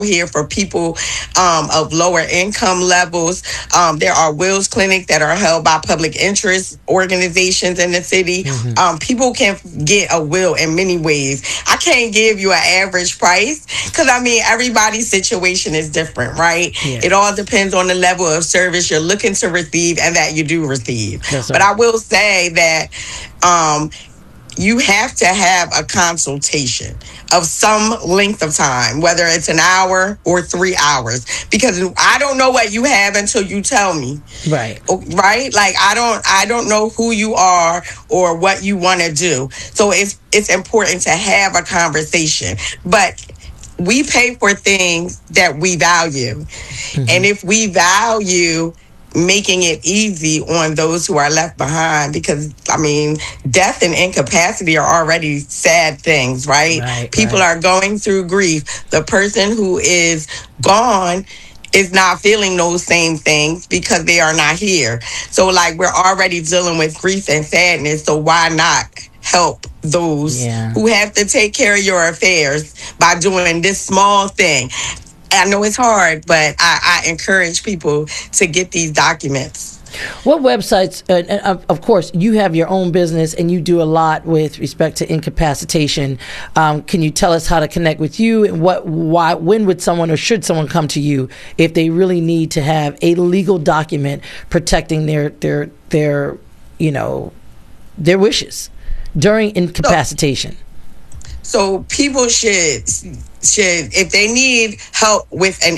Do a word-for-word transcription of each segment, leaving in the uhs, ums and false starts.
here for people um, of lower income levels. Um, there are wills clinics that are held by public interest organizations in the city. Mm-hmm. Um, people can get a will in many ways. I can't give you an average price because, I mean, everybody's situation is different, right? Yeah. It all depends on the level of service you're looking to receive and that you do receive. Right. But I will say that um, you have to have a consultation of some length of time, whether it's an hour or three hours, because I don't know what you have until you tell me. Right. Right? Like, I don't I don't know who you are or what you want to do. So it's it's important to have a conversation. But we pay for things that we value. Mm-hmm. And if we value making it easy on those who are left behind, because, I mean, death and incapacity are already sad things, right? right People right. are going through grief. The person who is gone is not feeling those same things because they are not here. So, like, we're already dealing with grief and sadness, so why not help those yeah. who have to take care of your affairs by doing this small thing? I know it's hard, but I, I encourage people to get these documents. What websites, uh, of course, you have your own business and you do a lot with respect to incapacitation. Um, can you tell us how to connect with you and what, why, when would someone or should someone come to you if they really need to have a legal document protecting their, their, their, you know, their wishes during incapacitation? So, so people should... should, if they need help with an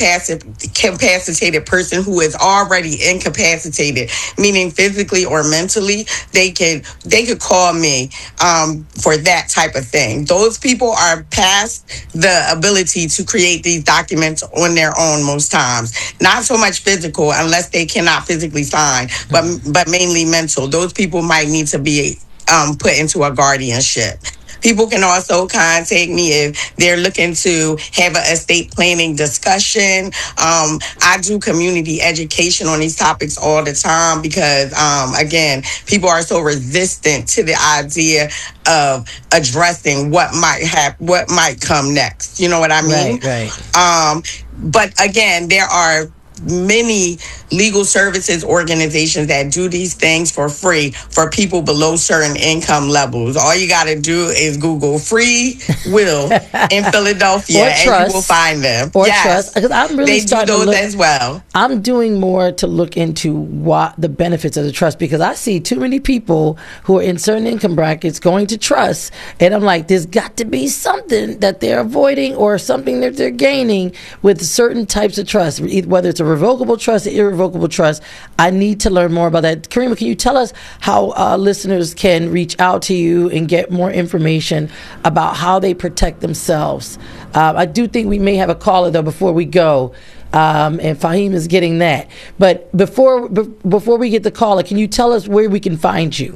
incapacitated person who is already incapacitated, meaning physically or mentally, they could they could call me um, for that type of thing. Those people are past the ability to create these documents on their own most times. Not so much physical, unless they cannot physically sign, but but mainly mental. Those people might need to be um, put into a guardianship. People can also contact me if they're looking to have an estate planning discussion. Um, I do community education on these topics all the time because, um, again, people are so resistant to the idea of addressing what might have, what might come next. You know what I mean? Right, right. Um, but again, there are many legal services organizations that do these things for free for people below certain income levels. All you got to do is Google free will in Philadelphia and you will find them. Or yes, trust. Because I'm really they do starting those to look, as well. I'm doing more to look into what the benefits of the trust, because I see too many people who are in certain income brackets going to trust, and I'm like, there's got to be something that they're avoiding or something that they're gaining with certain types of trust, whether it's a revocable trust or irrevocable trust. I need to learn more about that. Karima, can you tell us how uh, listeners can reach out to you and get more information about how they protect themselves? Uh, I do think we may have a caller, though, before we go. Um, and Fahim is getting that. But before b- before we get the caller, can you tell us where we can find you?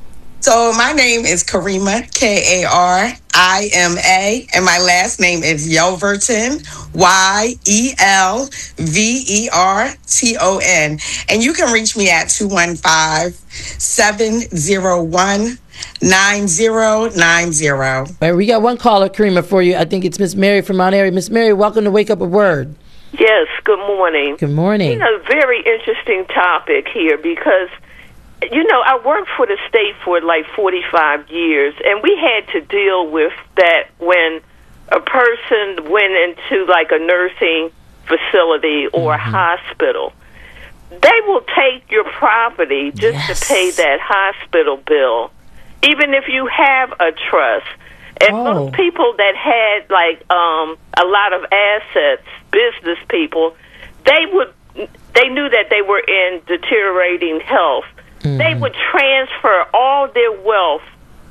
So my name is Karima, K A R I M A, and my last name is Yelverton, Y E L V E R T O N. And you can reach me at two one five, seven zero one, nine zero nine zero. All right, we got one caller, Karima, for you. I think it's Miss Mary from Mount Airy. Miss Mary, welcome to Wake Up a Word. Yes, good morning. Good morning. You know, very interesting topic here because, you know, I worked for the state for like forty-five years, and we had to deal with that when a person went into like a nursing facility or mm-hmm. a hospital. They will take your property just yes. to pay that hospital bill, even if you have a trust. And oh. most people that had like um, a lot of assets, business people, they would they knew that they were in deteriorating health. Mm. They would transfer all their wealth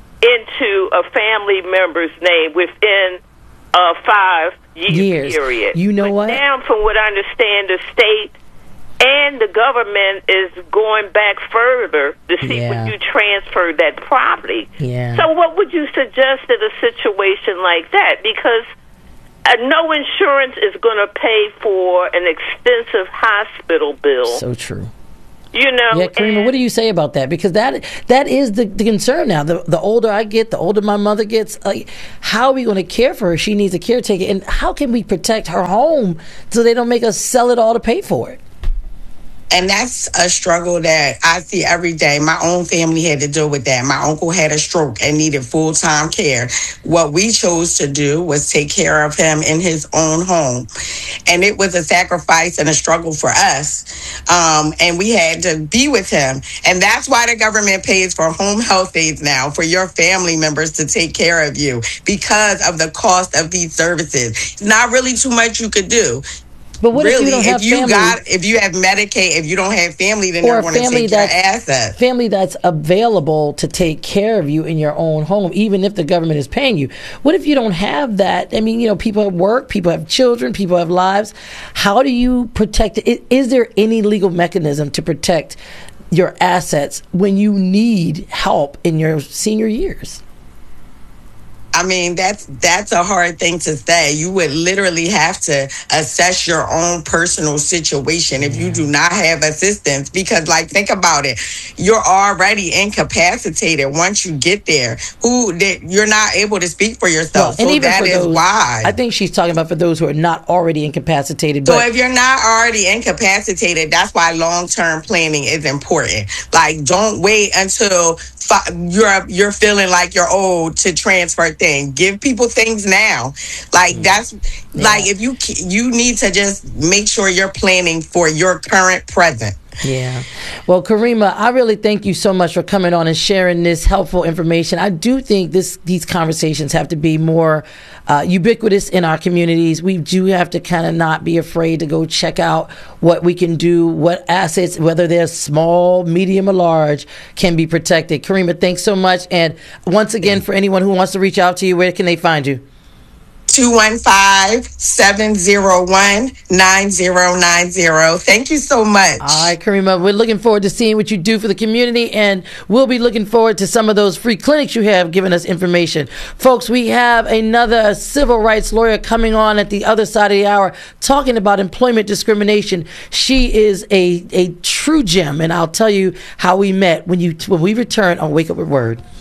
into a family member's name within a five-year years. period. You know but what? Now, from what I understand, the state and the government is going back further to see yeah. when you transfer that property. Yeah. So what would you suggest in a situation like that? Because uh, no insurance is going to pay for an extensive hospital bill. So true. You know, yeah, Karima, what do you say about that? Because that that is the, the concern now. The the older I get, the older my mother gets. Like, how are we going to care for her? She needs a caretaker, and how can we protect her home so they don't make us sell it all to pay for it? And that's a struggle that I see every day. My own family had to deal with that. My uncle had a stroke and needed full-time care. What we chose to do was take care of him in his own home. And it was a sacrifice and a struggle for us. Um, and we had to be with him. And that's why the government pays for home health aides now, for your family members to take care of you, because of the cost of these services. It's not really too much you could do. But what really, if you don't have if you family? got, if you have Medicaid, if you don't have family, then they're going to take your assets. Family that's available to take care of you in your own home, even if the government is paying you. What if you don't have that? I mean, you know, people have work, people have children, people have lives. How do you protect it? Is there any legal mechanism to protect your assets when you need help in your senior years? I mean, that's that's a hard thing to say. You would literally have to assess your own personal situation if you do not have assistance. Because, like, think about it. You're already incapacitated once you get there. Who that you're not able to speak for yourself. Well, and so even that for is those, why. I think she's talking about for those who are not already incapacitated. So but if you're not already incapacitated, that's why long-term planning is important. Like, don't wait until you're you're feeling like you're old to transfer things. Give people things now. Like, that's yeah. like, if you you need to just make sure you're planning for your current present. Yeah. Well, Karima, I really thank you so much for coming on and sharing this helpful information. I do think this these conversations have to be more uh, ubiquitous in our communities. We do have to kind of not be afraid to go check out what we can do, what assets, whether they're small, medium, or large, can be protected. Karima, thanks so much. And once again, for anyone who wants to reach out to you, where can they find you? two one five, seven zero one, nine zero nine zero. Thank you so much. All right, Karima, we're looking forward to seeing what you do for the community, and we'll be looking forward to some of those free clinics you have giving us information. Folks, we have another civil rights lawyer coming on at the other side of the hour talking about employment discrimination. She is a, a true gem, and I'll tell you how we met when you when we return on Wake Up with Word.